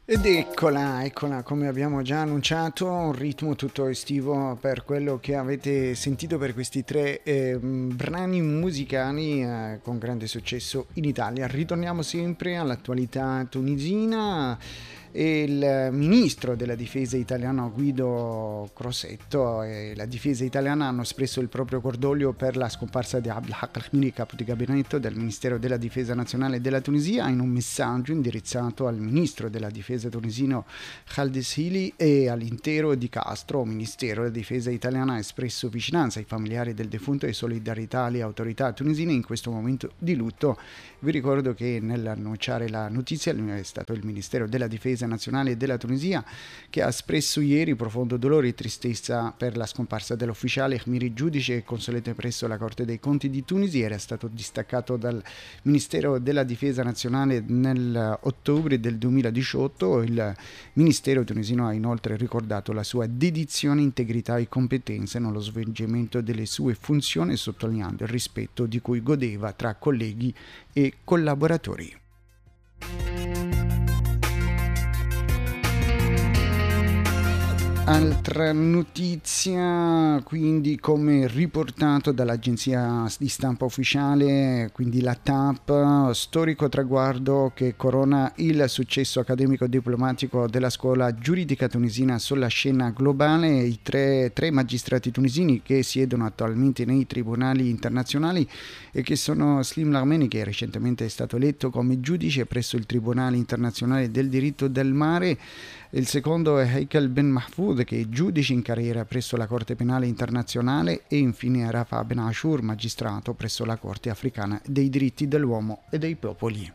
Ed eccola, come abbiamo già annunciato, un ritmo tutto estivo per quello che avete sentito per questi tre brani musicali con grande successo in Italia. Ritorniamo sempre all'attualità tunisina. E il ministro della difesa italiano Guido Crosetto e la difesa italiana hanno espresso il proprio cordoglio per la scomparsa di Abdelhak al-Khmiri, capo di gabinetto del Ministero della Difesa Nazionale della Tunisia, in un messaggio indirizzato al ministro della difesa tunisino Khaled Sili e all'intero di Castro. Ministero della Difesa italiana ha espresso vicinanza ai familiari del defunto e solidarietà alle autorità tunisine in questo momento di lutto. Vi ricordo che nell'annunciare la notizia è stato il Ministero della Difesa Nazionale della Tunisia che ha espresso ieri profondo dolore e tristezza per la scomparsa dell'ufficiale Khmiri, giudice consulente presso la Corte dei Conti di Tunisi. Era stato distaccato dal Ministero della Difesa Nazionale nell'ottobre del 2018. Il Ministero tunisino ha inoltre ricordato la sua dedizione, integrità e competenze nello svolgimento delle sue funzioni, sottolineando il rispetto di cui godeva tra colleghi e collaboratori. Altra notizia, quindi, come riportato dall'agenzia di stampa ufficiale, quindi la TAP, storico traguardo che corona il successo accademico e diplomatico della scuola giuridica tunisina sulla scena globale. I tre magistrati tunisini che siedono attualmente nei tribunali internazionali e che sono Slim Larmeni, che recentemente è stato eletto come giudice presso il Tribunale internazionale del diritto del mare. Il secondo è Heikel Ben Mahfoud, che è giudice in carriera presso la Corte Penale Internazionale, e infine Rafa Ben Ashur, magistrato presso la Corte Africana dei diritti dell'uomo e dei popoli.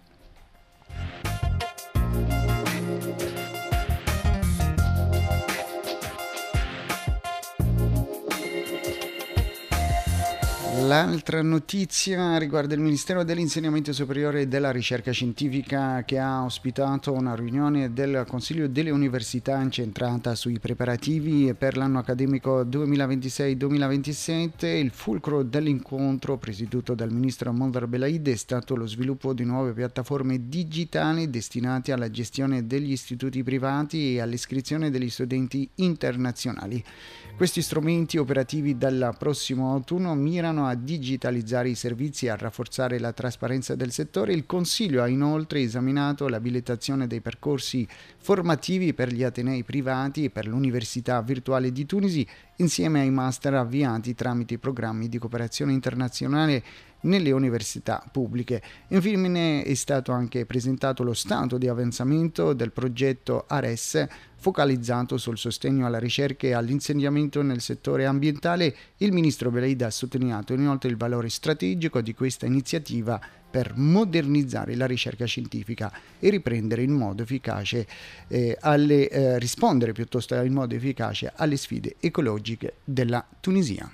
L'altra notizia riguarda il Ministero dell'Insegnamento Superiore e della Ricerca Scientifica, che ha ospitato una riunione del Consiglio delle Università incentrata sui preparativi per l'anno accademico 2026-2027. Il fulcro dell'incontro, presieduto dal ministro Mondar Belaid, è stato lo sviluppo di nuove piattaforme digitali destinate alla gestione degli istituti privati e all'iscrizione degli studenti internazionali. Questi strumenti operativi dal prossimo autunno mirano a digitalizzare i servizi e a rafforzare la trasparenza del settore. Il Consiglio ha inoltre esaminato l'abilitazione dei percorsi formativi per gli atenei privati e per l'Università Virtuale di Tunisi, insieme ai master avviati tramite programmi di cooperazione internazionale nelle università pubbliche. Infine è stato anche presentato lo stato di avanzamento del progetto ARES, focalizzato sul sostegno alla ricerca e all'insegnamento nel settore ambientale. Il ministro Belaid ha sottolineato inoltre il valore strategico di questa iniziativa per modernizzare la ricerca scientifica e riprendere in modo efficace rispondere piuttosto in modo efficace alle sfide ecologiche della Tunisia.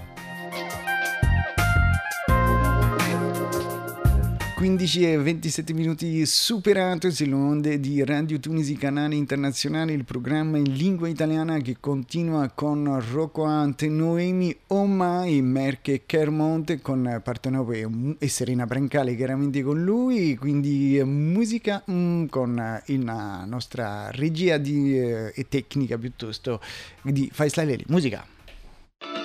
15 e 27 minuti superato sulle onde di Radio Tunisi, canale internazionale, il programma in lingua italiana che continua con Rocco Ante, Noemi Oma e Merche Kermonte con Partenopeo e Serena Brancale chiaramente con lui, quindi musica con la nostra regia e tecnica piuttosto di Faisal Leli. Musica!